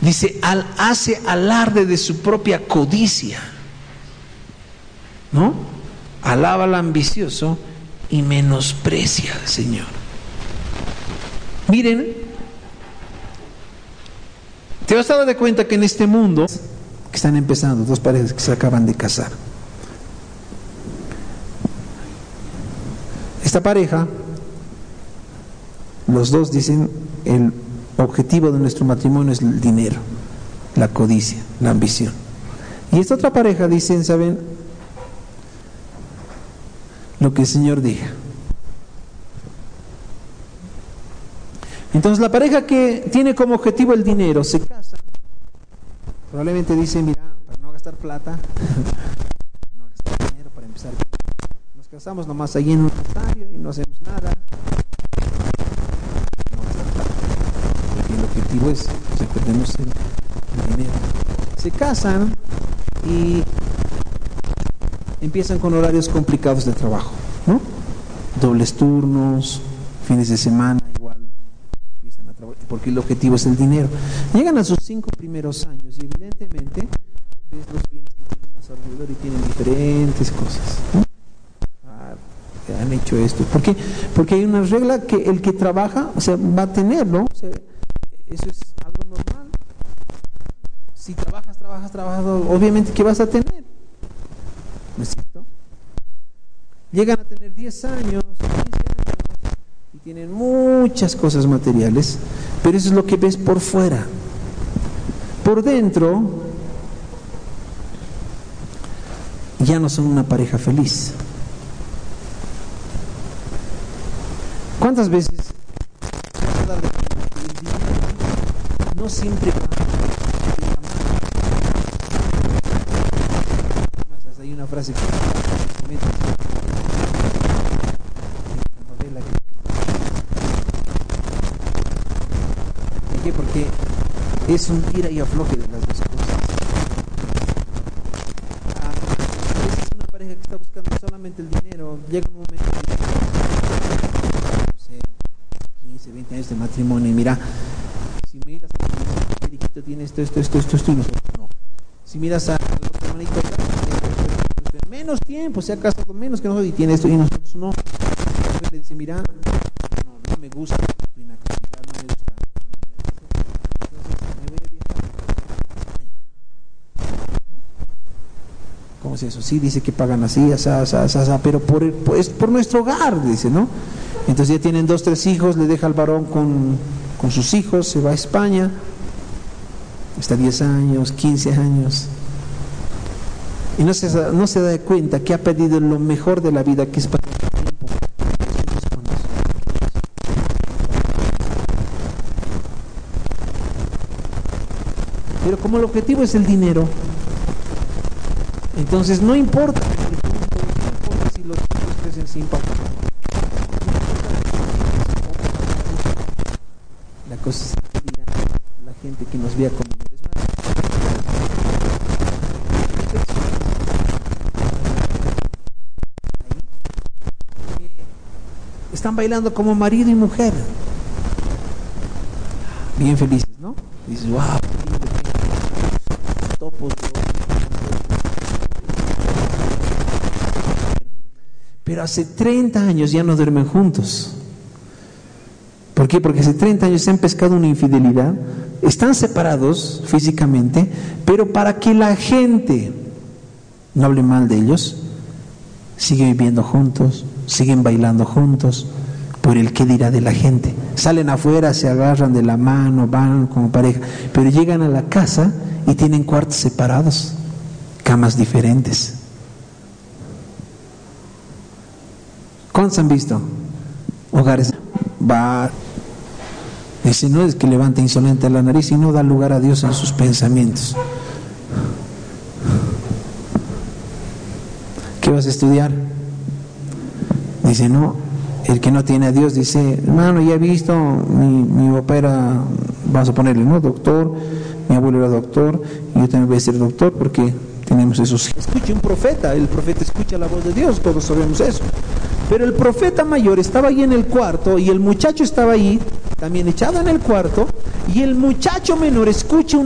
Dice, hace alarde de su propia codicia, ¿no? Alaba al ambicioso y menosprecia al Señor. Miren, te vas a dar de cuenta que en este mundo que están empezando, dos parejas que se acaban de casar. Esta pareja, los dos dicen, el objetivo de nuestro matrimonio es el dinero, la codicia, la ambición. Y esta otra pareja dicen, ¿saben? Lo que el Señor diga. Entonces la pareja que tiene como objetivo el dinero, se casa, probablemente dice, mira, para no gastar plata, no gastar dinero para empezar, nos casamos nomás ahí en un notario y no hacemos nada. No gastar plata, porque el objetivo es, o sea, perdemos el dinero. Se casan y empiezan con horarios complicados de trabajo, ¿no? Dobles turnos, fines de semana, igual empiezan a trabajar, porque el objetivo es el dinero. Llegan a sus 5 primeros años y evidentemente ves los bienes que tienen a su alrededor y tienen diferentes cosas, ¿no? Que han hecho esto. ¿Por qué? Porque hay una regla que el que trabaja, o sea, va a tener, ¿no? O sea, eso es algo normal. Si trabajas, obviamente que vas a tener. ¿No es cierto? Llegan a tener 10 años, 15 años y tienen muchas cosas materiales, pero eso es lo que ves por fuera. Por dentro ya no son una pareja feliz. ¿Cuántas veces se va a dar de cuenta que el dinero no siempre va de la mano? Hay una frase que ¿por qué? Porque es un tira y afloje de las dos cosas. A veces una pareja que está buscando solamente el dinero, llega un momento de, no sé, 15, 20 años de matrimonio y mira, si miras a Periquito tiene esto y nosotros no. Si miras a los hermanitos, menos tiempo, se ha casado menos que nosotros y tiene esto y nosotros no. Entonces le dice, mira, no me gusta tu inactividad, no me gusta tu manera de ser. Entonces me voy a viajar. ¿Cómo es eso? Sí, dice que pagan así, pero es por nuestro hogar, dice, ¿no? Entonces ya tienen 2, 3 hijos, le deja al varón con sus hijos, se va a España, está 10 años, 15 años. Y no se da cuenta que ha perdido lo mejor de la vida, que es pasar el tiempo. Pero como el objetivo es el dinero, entonces no importa si los hijos crecen sin papá. La cosa es que dirá la gente que nos vea con dinero. Están bailando como marido y mujer, bien felices, ¿no? Dices, wow, topos. Pero hace 30 años ya no duermen juntos. ¿Por qué? Porque hace 30 años se han pescado una infidelidad, están separados físicamente, pero para que la gente no hable mal de ellos, siguen viviendo juntos, siguen bailando juntos, por el qué dirá de la gente. Salen afuera, se agarran de la mano, van como pareja, pero llegan a la casa y tienen cuartos separados, camas diferentes. ¿Cuántos han visto? Hogares, dice, no es que levanta insolente la nariz y no da lugar a Dios en sus pensamientos. ¿Qué vas a estudiar? Dice, no, el que no tiene a Dios dice, hermano, ya he visto, mi papá era, vamos a ponerle, ¿no? Doctor, mi abuelo era doctor, y yo también voy a ser doctor porque tenemos esos. Escucha un profeta, el profeta escucha la voz de Dios, todos sabemos eso. Pero el profeta mayor estaba ahí en el cuarto y el muchacho estaba ahí, también echado en el cuarto, y el muchacho menor escucha